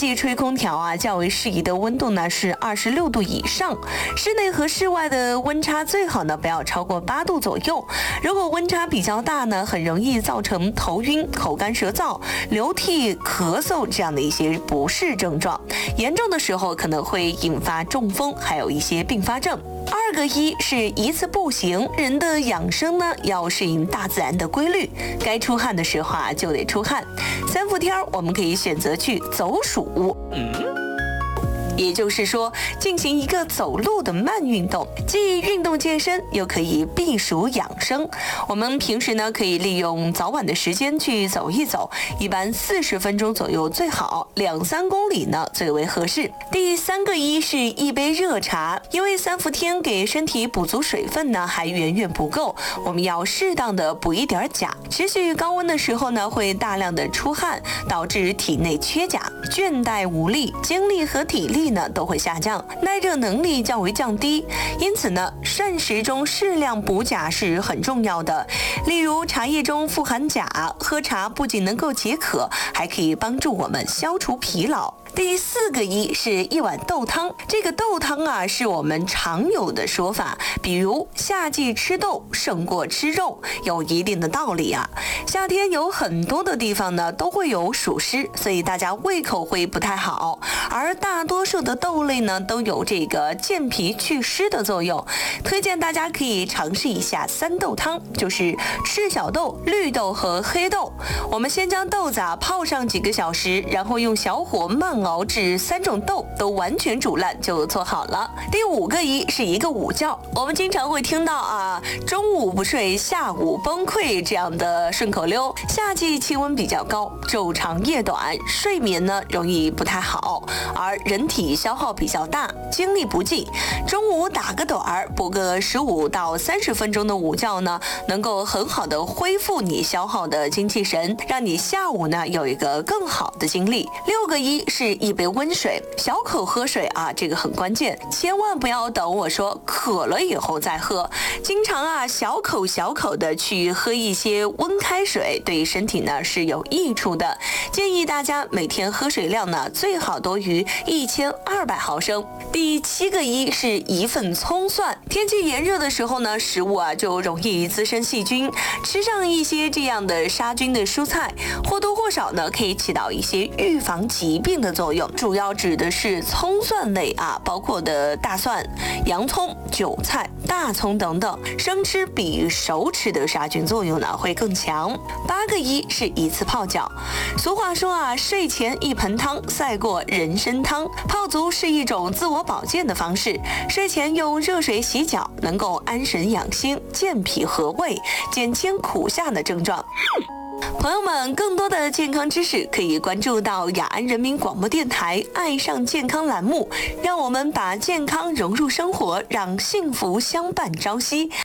季吹空调啊，较为适宜的温度呢是26度以上，室内和室外的温差最好呢不要超过8度左右。如果温差比较大呢，很容易造成头晕、口干舌燥、流涕、咳嗽这样的一些不适症状，严重的时候可能会引发中风，还有一些并发症。2个1是一次步行，人的养生呢要适应大自然的规律，该出汗的时候啊就得出汗。3伏天我们可以选择去走暑。也就是说，进行一个走路的慢运动，既运动健身，又可以避暑养生。我们平时呢，可以利用早晚的时间去走一走，一般40分钟左右最好，2-3公里呢最为合适。第3个1是一杯热茶，因为3伏天给身体补足水分呢还远远不够，我们要适当的补一点钾。持续高温的时候呢，会大量的出汗，导致体内缺钾，倦怠无力，精力和体力呢都会下降，耐热能力较为降低。因此呢，膳食中适量补钾是很重要的。例如茶叶中富含钾，喝茶不仅能够解渴，还可以帮助我们消除疲劳。第4个1是一碗豆汤，这个豆汤啊是我们常有的说法，比如夏季吃豆胜过吃肉，有一定的道理啊。夏天有很多的地方呢都会有暑湿，所以大家胃口会不太好，而大多数的豆类呢都有这个健脾祛湿的作用。推荐大家可以尝试一下3豆汤，就是赤小豆、绿豆和黑豆。我们先将豆子泡上几个小时，然后用小火慢熬至3种豆都完全煮烂就做好了。第5个1是一个午觉，我们经常会听到中午不睡下午崩溃这样的顺口溜。夏季气温比较高，昼长夜短，睡眠呢容易不太好，而人体消耗比较大，精力不济。中午打个盹儿，补个15到30分钟的午觉呢，能够很好的恢复你消耗的精气神，让你下午呢有一个更好的精力。6个1是一杯温水，小口喝水这个很关键，千万不要等我说渴了以后再喝。经常小口小口的去喝一些温开水，对身体呢是有益处的。建议大家每天喝水量呢最好多于1200毫升。第7个1是一份葱蒜，天气炎热的时候呢，食物就容易滋生细菌，吃上一些这样的杀菌的蔬菜，或多或少呢可以起到一些预防疾病的作用。主要指的是葱蒜类包括的大蒜、洋葱、韭菜、大葱等等，生吃比熟吃的杀菌作用呢会更强。8个1是一次泡脚，俗话说睡前一盆汤赛过人参汤，泡足是一种自我保健的方式。睡前用热水洗脚，能够安神养心、健脾和胃，减轻苦夏的症状。朋友们，更多的健康知识可以关注到雅安人民广播电台爱上健康栏目，让我们把健康融入生活，让幸福相伴朝夕。